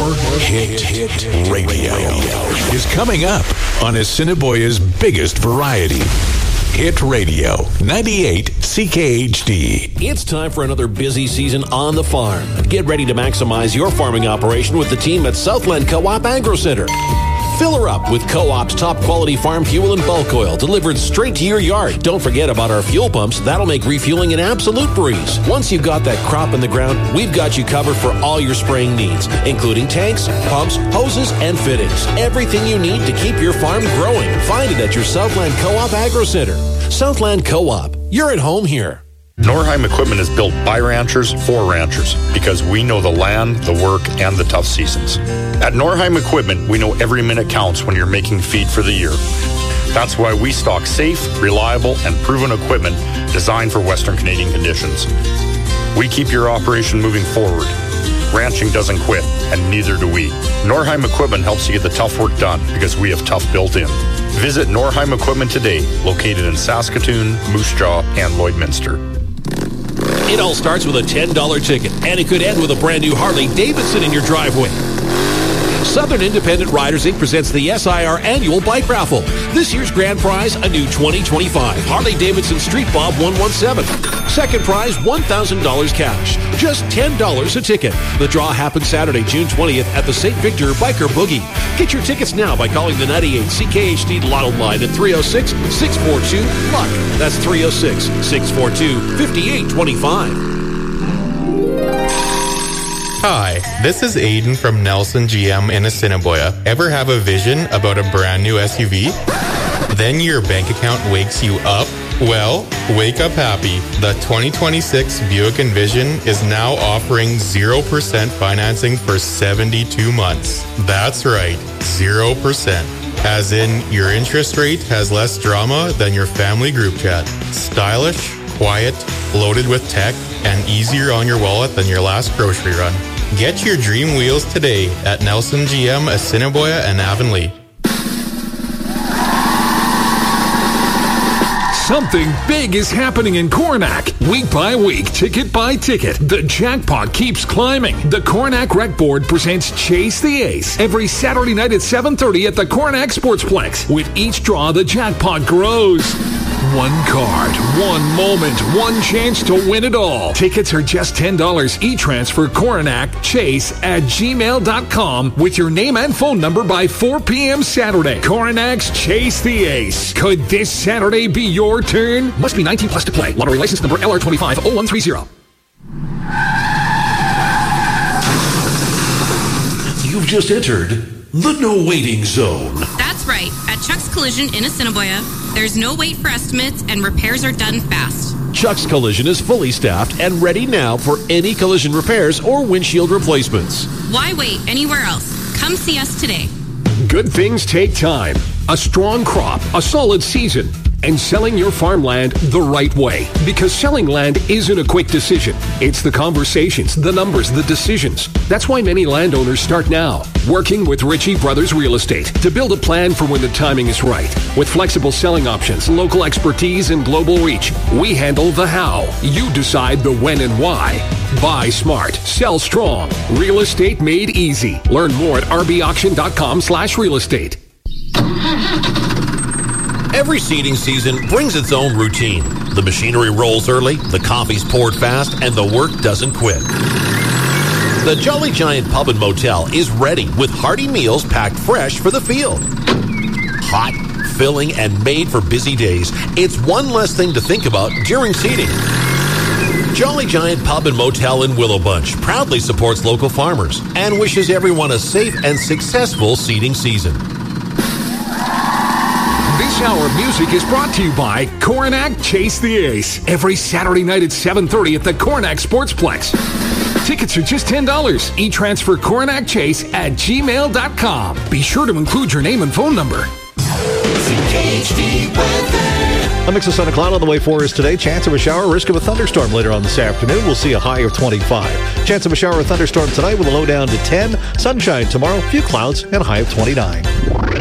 More Hit Radio is coming up on Assiniboia's biggest variety. Hit Radio 98 CKHD. It's time for another busy season on the farm. Get ready to maximize your farming operation with the team at Southland Co-op Agro Center. Fill her up with Co-op's top quality farm fuel and bulk oil delivered straight to your yard. Don't forget about our fuel pumps. That'll make refueling an absolute breeze. Once you've got that crop in the ground, we've got you covered for all your spraying needs, including tanks, pumps, hoses, and fittings. Everything you need to keep your farm growing. Find it at your Southland Co-op Agro Center. Southland Co-op. You're at home here. Norheim Equipment is built by ranchers for ranchers because we know the land, the work, and the tough seasons. At Norheim Equipment, we know every minute counts when you're making feed for the year. That's why we stock safe, reliable, and proven equipment designed for Western Canadian conditions. We keep your operation moving forward. Ranching doesn't quit, and neither do we. Norheim Equipment helps you get the tough work done because we have tough built in. Visit Norheim Equipment today, located in Saskatoon, Moose Jaw, and Lloydminster. It all starts with a $10 ticket, and it could end with a brand new Harley Davidson in your driveway. Southern Independent Riders Inc. presents the SIR Annual Bike Raffle. This year's grand prize, a new 2025 Harley Davidson Street Bob 117. Second prize, $1,000 cash. Just $10 a ticket. The draw happens Saturday, June 20th at the St. Victor Biker Boogie. Get your tickets now by calling the 98 CKHD Lotto line at 306-642-LUCK. That's 306-642-5825. Hi, this is Aiden from Nelson GM in Assiniboia. Ever have a vision about a brand new SUV? Then your bank account wakes you up? Well, wake up happy. The 2026 Buick Envision is now offering 0% financing for 72 months. That's right, 0%. As in, your interest rate has less drama than your family group chat. Stylish, quiet, loaded with tech, and easier on your wallet than your last grocery run. Get your dream wheels today at Nelson GM, Assiniboia, and Avonlea. Something big is happening in Coronach. Week by week, ticket by ticket, the jackpot keeps climbing. The Coronach Rec Board presents Chase the Ace every Saturday night at 7:30 at the Coronach Sportsplex. With each draw, the jackpot grows. One card, one moment, one chance to win it all. Tickets are just $10. E-transfer coronachchase@gmail.com with your name and phone number by 4 p.m. Saturday. Coronach's Chase the Ace. Could this Saturday be your turn? Must be 19 plus to play. Lottery license number LR250130. You've just entered the no waiting zone. That's right. At Chuck's Collision in Assiniboia, there's no wait for estimates and repairs are done fast. Chuck's Collision is fully staffed and ready now for any collision repairs or windshield replacements. Why wait anywhere else? Come see us today. Good things take time. A strong crop, a solid season, and selling your farmland the right way. Because selling land isn't a quick decision. It's the conversations, the numbers, the decisions. That's why many landowners start now, working with Ritchie Brothers Real Estate to build a plan for when the timing is right. With flexible selling options, local expertise, and global reach, we handle the how. You decide the when and why. Buy smart, sell strong. Real estate made easy. Learn more at rbauction.com/real estate. Every seeding season brings its own routine. The machinery rolls early, the coffee's poured fast, and the work doesn't quit. The Jolly Giant Pub and Motel is ready with hearty meals packed fresh for the field. Hot, filling, and made for busy days, it's one less thing to think about during seeding. Jolly Giant Pub and Motel in Willow Bunch proudly supports local farmers and wishes everyone a safe and successful seeding season. This hour of music is brought to you by Coronach Chase the Ace. Every Saturday night at 7:30 at the Coronach Sportsplex. Tickets are just $10. E-transfer coronachchase@gmail.com. Be sure to include your name and phone number. CKHD weather. A mix of sun and cloud on the way for us today. Chance of a shower, risk of a thunderstorm later on this afternoon. We'll see a high of 25. Chance of a shower or thunderstorm tonight with a low down to 10. Sunshine tomorrow, few clouds, and a high of 29.